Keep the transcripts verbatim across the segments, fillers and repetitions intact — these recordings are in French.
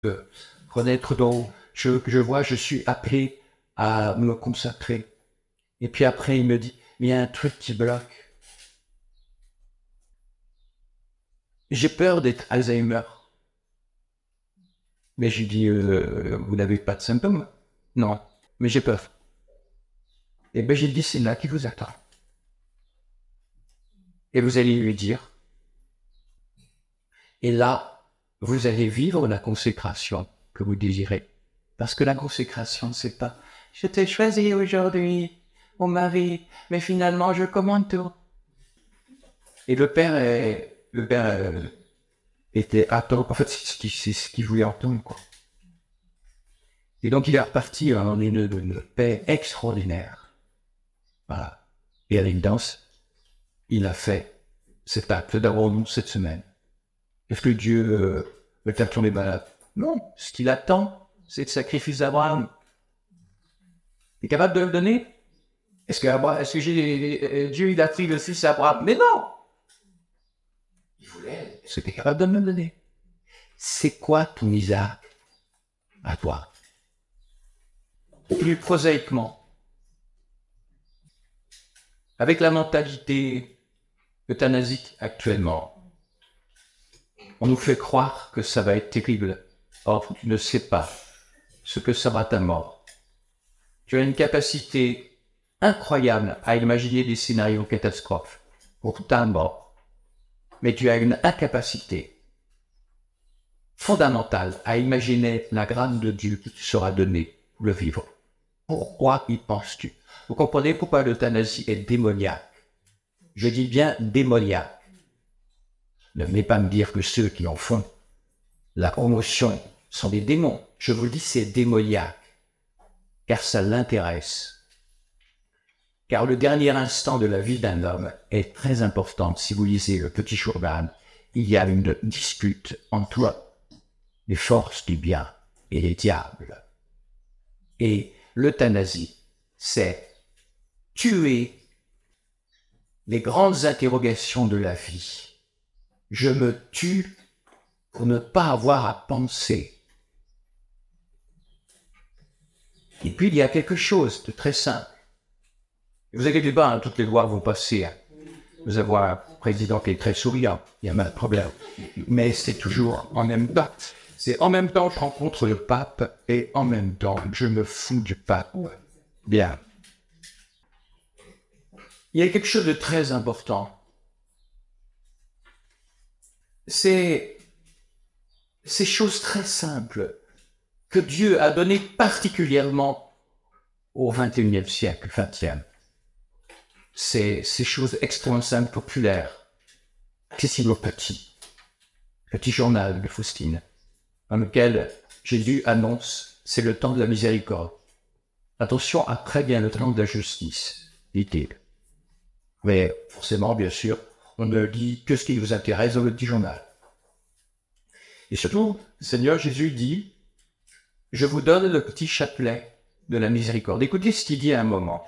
de renaître d'en je, je vois, je suis appelé à me consacrer. Et puis après, il me dit, il y a un truc qui bloque. J'ai peur d'être Alzheimer. Mais j'ai dit, euh, vous n'avez pas de symptômes? Non, mais j'ai peur. Et ben j'ai dit, c'est là qui vous attend. Et vous allez lui dire. Et là, vous allez vivre la consécration que vous désirez. Parce que la consécration, c'est pas « je t'ai choisi aujourd'hui, mon mari, mais finalement je commande tout ». Et le père, est, le père euh, était attend, en fait, c'est ce qu'il c'est ce qu'il voulait entendre, quoi. Et donc il est reparti en une, une paix extraordinaire. Voilà. Et à l'évidence, il a fait cet acte d'abandon cette semaine. Est-ce que Dieu euh, veut faire tourner malade? Non. Ce qu'il attend, c'est le sacrifice d'Abraham. Il est capable de le donner? Est-ce que, est-ce que j'ai, Dieu il a pris le fils d'Abraham? Mais non! Il voulait, c'était capable de me le donner. C'est quoi ton Isaac à toi? Plus prosaïquement, avec la mentalité euthanasique actuellement, on nous fait croire que ça va être terrible. Or, tu ne sais pas ce que sera ta mort. Tu as une capacité incroyable à imaginer des scénarios catastrophes pour ta mort. Mais tu as une incapacité fondamentale à imaginer la grâce de Dieu qui te sera donnée pour le vivre. Pourquoi y penses-tu? Vous comprenez pourquoi l'euthanasie est démoniaque? Je dis bien démoniaque. Ne venez pas me dire que ceux qui en font la promotion sont des démons. Je vous le dis, c'est démoniaque. Car ça l'intéresse. Car le dernier instant de la vie d'un homme est très important. Si vous lisez le Petit Journal, il y a une dispute entre les forces du bien et les diables. Et l'euthanasie, c'est tuer les grandes interrogations de la vie. Je me tue pour ne pas avoir à penser. Et puis il y a quelque chose de très simple. Ne vous inquiétez pas, hein, toutes les lois vont passer. Hein. Vous avez un président qui est très souriant, il n'y a pas de problème. Mais c'est toujours en même temps. C'est en même temps je rencontre le pape et en même temps je me fous du pape. Bien. Il y a quelque chose de très important. C'est ces choses très simples que Dieu a données particulièrement au vingt et unième siècle, vingtième. C'est ces choses extrêmement simples, populaires. Qu'est-ce le petit Petit journal de Faustine, dans lequel Jésus annonce, c'est le temps de la miséricorde. Attention, après vient le temps de la justice, dit-il. Mais forcément, bien sûr, on ne dit que ce qui vous intéresse dans le petit journal. Et surtout, le Seigneur Jésus dit, je vous donne le petit chapelet de la miséricorde. Écoutez ce qu'il dit à un moment.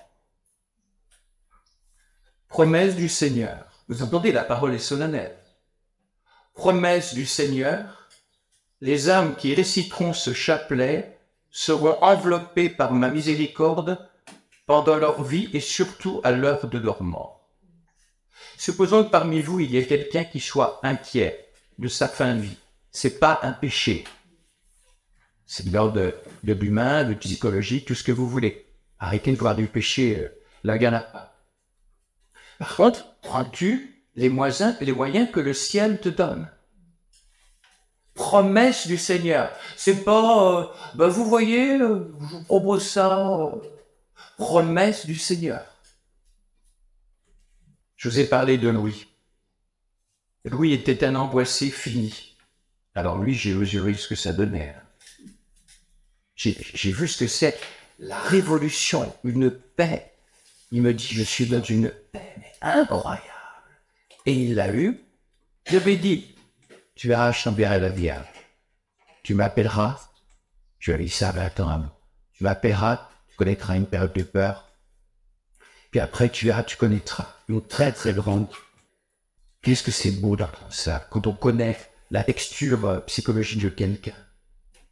Promesse du Seigneur. Vous entendez, la parole est solennelle. Promesse du Seigneur, les âmes qui réciteront ce chapelet seront enveloppées par ma miséricorde pendant leur vie et surtout à l'heure de leur mort. Supposons que parmi vous, il y ait quelqu'un qui soit inquiet de sa fin de vie. C'est pas un péché. C'est de l'ordre de l'humain, de psychologie, tout ce que vous voulez. Arrêtez de voir du péché, euh, la gagne pas. Par contre, prends-tu les moyens, les moyens que le ciel te donne? Promesse du Seigneur. C'est pas, euh, ben vous voyez, euh, je vous propose ça. Euh, promesse du Seigneur. Je vous ai parlé de Louis. Louis était un angoissé fini. Alors lui, j'ai mesuré ce que ça donnait. J'ai, j'ai vu ce que c'est la révolution, une paix. Il me dit, je suis dans une paix mais incroyable. Et il l'a eu. Je lui ai dit, tu verras, je t'enverrai la Vierge. Tu m'appelleras. Je lui ai dit ça vingt ans avant. Tu m'appelleras, tu connaîtras une période de peur. Puis après, tu verras, tu connaîtras une très très grande. Qu'est-ce que c'est beau dans ça, quand on connaît la texture psychologique de quelqu'un.